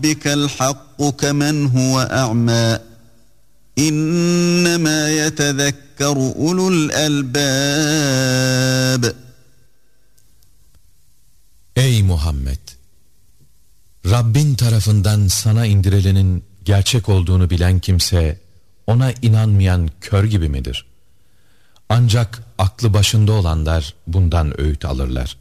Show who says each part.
Speaker 1: rabbikel hakku kemen huve a'ma. İnnemâ yetezekkeru ulul elbâb.
Speaker 2: Ey Muhammed! Rabbin tarafından sana indirilenin gerçek olduğunu bilen kimse, ona inanmayan kör gibi midir? Ancak aklı başında olanlar bundan öğüt alırlar.